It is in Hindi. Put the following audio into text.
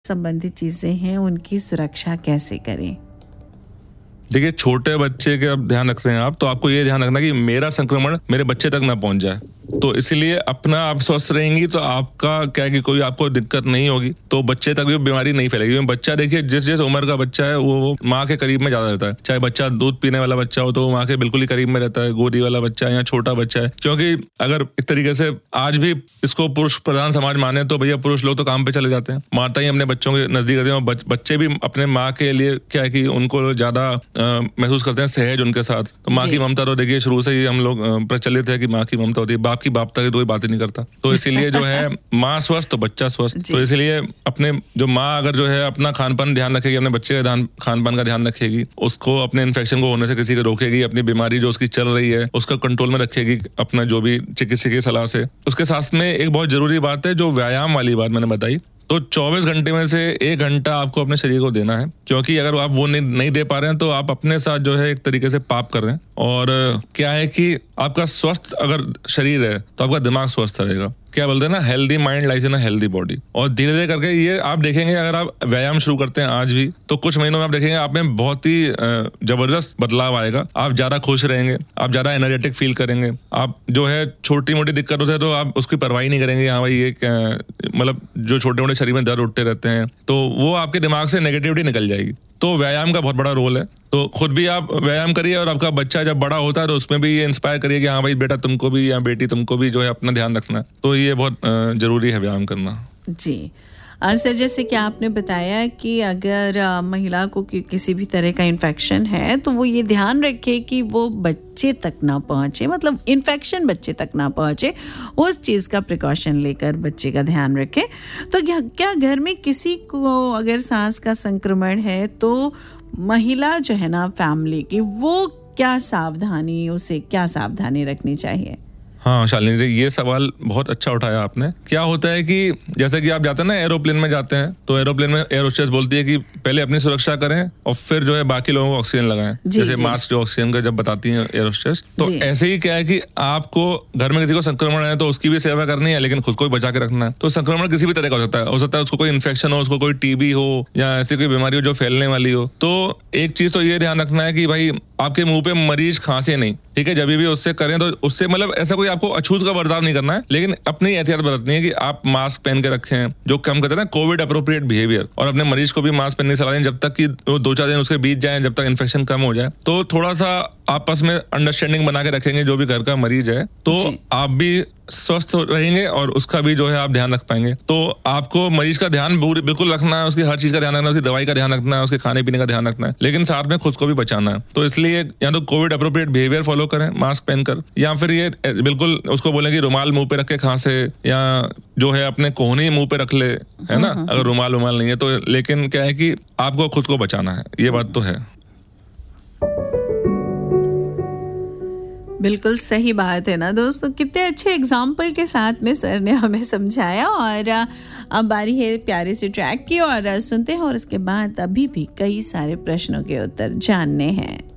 संबंधित चीजें हैं उनकी सुरक्षा कैसे करें? देखिए, छोटे बच्चे के अब ध्यान रख रहे हैं आप, तो आपको ये ध्यान रखना कि मेरा संक्रमण मेरे बच्चे तक ना पहुंच जाए। तो इसीलिए अपना आप स्वस्थ रहेंगी तो आपका क्या है कि कोई आपको दिक्कत नहीं होगी, तो बच्चे तक भी बीमारी नहीं फैलेगी। बच्चा देखिए जिस जिस उम्र का बच्चा है वो माँ के करीब में ज्यादा रहता है। चाहे बच्चा दूध पीने वाला बच्चा हो तो वो माँ के बिल्कुल ही करीब में रहता है, गोदी वाला बच्चा है या छोटा बच्चा है। क्योंकि अगर एक तरीके से आज भी इसको पुरुष प्रधान समाज माने तो भैया पुरुष लोग तो काम पे चले जाते हैं, माता ही अपने बच्चों के नजदीक रहते हैं और बच्चे भी अपने माँ के लिए क्या है कि उनको ज्यादा महसूस करते हैं सहज उनके साथ। तो माँ की ममता तो देखिए शुरू से ही हम लोग प्रचलित है कि माँ की ममता होती है, बाप की बापता की तो कोई बात ही नहीं करता। तो इसीलिए जो है माँ स्वस्थ तो बच्चा स्वस्थ। तो इसीलिए अपने जो माँ अगर जो है अपना खान पान ध्यान रखेगी, अपने बच्चे का खान पान का ध्यान रखेगी, उसको अपने इन्फेक्शन को होने से किसी को रोकेगी, अपनी बीमारी जो उसकी चल रही है उसका कंट्रोल में रखेगी अपना जो भी चिकित्सक की सलाह से। उसके साथ में एक बहुत जरूरी बात है जो व्यायाम वाली बात मैंने बताई, तो 24 घंटे में से 1 घंटा आपको अपने शरीर को देना है। क्योंकि अगर आप वो नहीं दे पा रहे हैं तो आप अपने साथ जो है एक तरीके से पाप कर रहे हैं। और क्या है कि आपका स्वस्थ अगर शरीर है तो आपका दिमाग स्वस्थ रहेगा। क्या बोलते हैं ना, healthy mind lies in a healthy body. और धीरे धीरे करके ये आप देखेंगे, अगर आप व्यायाम शुरू करते हैं आज भी तो कुछ महीनों में आप देखेंगे आप में बहुत ही जबरदस्त बदलाव आएगा। आप ज्यादा खुश रहेंगे, आप ज्यादा एनर्जेटिक फील करेंगे। आप जो है छोटी मोटी दिक्कत होती है तो आप उसकी परवाही नहीं करेंगे, हाँ भाई ये मतलब जो छोटे मोटे शरीर में दर्द उठते रहते हैं तो वो आपके दिमाग से नेगेटिविटी निकल जाएगी। तो व्यायाम का बहुत बड़ा रोल है। तो खुद भी आप व्यायाम करिए और आपका बच्चा जब बड़ा होता है तो उसमें भी ये इंस्पायर करिए कि हाँ भाई बेटा तुमको भी या बेटी तुमको भी जो है अपना ध्यान रखना है। तो ये बहुत जरूरी है व्यायाम करना। जी सर, जैसे कि आपने बताया कि अगर महिला को किसी भी तरह का इन्फेक्शन है तो वो ये ध्यान रखे कि वो बच्चे तक ना पहुंचे, मतलब इन्फेक्शन बच्चे तक ना पहुंचे, उस चीज़ का प्रिकॉशन लेकर बच्चे का ध्यान रखे। तो क्या घर में किसी को अगर सांस का संक्रमण है तो महिला जो है ना फैमिली की, वो क्या सावधानी रखनी चाहिए? हाँ शालिनी जी, ये सवाल बहुत अच्छा उठाया आपने। क्या होता है कि जैसे कि आप जाते हैं ना एरोप्लेन में जाते हैं तो एरोप्लेन में एयर होस्टेस बोलती है कि पहले अपनी सुरक्षा करें और फिर जो है बाकी लोगों को ऑक्सीजन लगाएं। जैसे मास्क जो ऑक्सीजन का जब बताती है एयर होस्टेस, तो ऐसे ही क्या है कि आपको घर में किसी को संक्रमण है तो उसकी भी सेवा करनी है लेकिन खुद को भी बचा के रखना है। तो संक्रमण किसी भी तरह का हो सकता है उसको कोई इन्फेक्शन हो, उसको कोई टीबी हो या ऐसी कोई बीमारी हो जो फैलने वाली हो। तो एक चीज तो ये ध्यान रखना है कि भाई आपके मुंह पे मरीज खांसे नहीं, ठीक है। जब भी उससे करें तो उससे मतलब ऐसा कोई आपको अछूत का बर्ताव नहीं करना है, लेकिन अपनी एहतियात बरतनी है कि आप मास्क पहन के रखें, जो कम कहते हैं ना कोविड अप्रोप्रिएट बिहेवियर, और अपने मरीज को भी मास्क पहनने की सलाह दें जब तक कि 2-4 दिन उसके बीत जाए, जब तक इन्फेक्शन कम हो जाए। तो थोड़ा सा आपस में अंडरस्टैंडिंग बना के रखेंगे जो भी घर का मरीज है, तो आप भी स्वस्थ रहेंगे और उसका भी जो है आप ध्यान रख पाएंगे। तो आपको मरीज का ध्यान बिल्कुल रखना है, उसकी हर चीज का ध्यान रखना है, उसकी दवाई का ध्यान रखना है, उसके खाने पीने का ध्यान रखना है, लेकिन साथ में खुद को भी बचाना है। तो इसलिए या तो कोविड अप्रोप्रिएट बिहेवियर फॉलो करें मास्क पहनकर, या फिर ये बिल्कुल उसको बोलें कि रुमाल मुंह पे रख के खांसे, या जो है अपने कोहनी मुंह पे रख ले, है ना, अगर रुमाल नहीं है तो। लेकिन क्या है कि आपको खुद को बचाना है, ये बात तो है। बिल्कुल सही बात है ना दोस्तों, कितने अच्छे एग्जाम्पल के साथ में सर ने हमें समझाया। और अब बारी है प्यारे से ट्रैक की और सुनते हैं, और इसके बाद अभी भी कई सारे प्रश्नों के उत्तर जानने हैं।